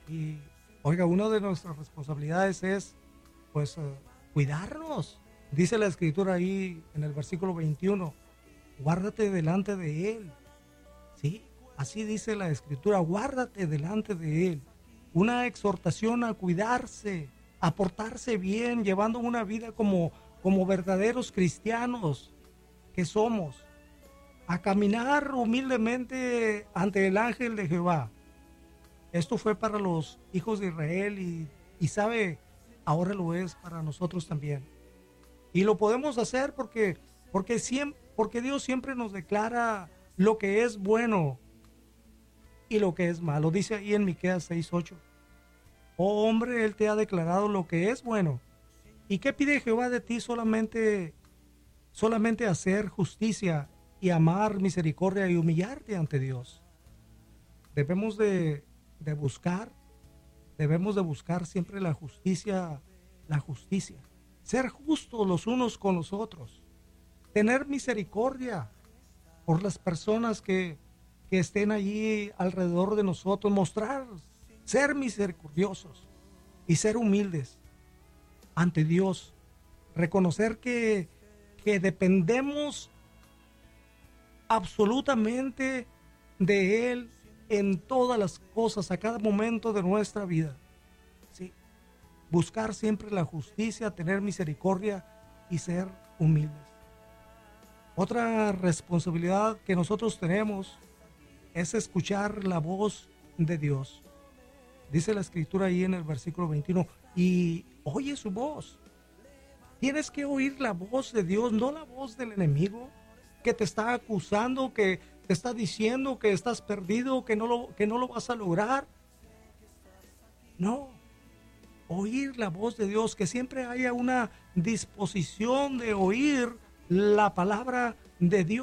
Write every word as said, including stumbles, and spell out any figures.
Y, oiga, una de nuestras responsabilidades es, pues, eh, cuidarnos. Dice la Escritura ahí en el versículo veintiuno, guárdate delante de Él. Sí, así dice la Escritura, guárdate delante de Él. Una exhortación a cuidarse, a portarse bien, llevando una vida como, como verdaderos cristianos que somos, a caminar humildemente ante el ángel de Jehová. Esto fue para los hijos de Israel y, y sabe, ahora lo es para nosotros también. Y lo podemos hacer porque, porque, siempre, porque Dios siempre nos declara lo que es bueno y lo que es malo. Dice ahí en Miqueas seis ocho. Oh hombre, Él te ha declarado lo que es bueno. ¿Y qué pide Jehová de ti? Solamente, solamente hacer justicia y amar misericordia y humillarte ante Dios. Debemos de, de buscar, debemos de buscar siempre la justicia, la justicia. Ser justos los unos con los otros. Tener misericordia por las personas que, que estén allí alrededor de nosotros. Mostrar, ser misericordiosos y ser humildes ante Dios. Reconocer que, que dependemos absolutamente de Él en todas las cosas, a cada momento de nuestra vida. ¿Sí? Buscar siempre la justicia, tener misericordia y ser humildes. Otra responsabilidad que nosotros tenemos es escuchar la voz de Dios. Dice la Escritura ahí en el versículo veintiuno, y oye su voz. Tienes que oír la voz de Dios, no la voz del enemigo que te está acusando, que te está diciendo que estás perdido, que no lo, que no lo vas a lograr. No, oír la voz de Dios, que siempre haya una disposición de oír la palabra de Dios.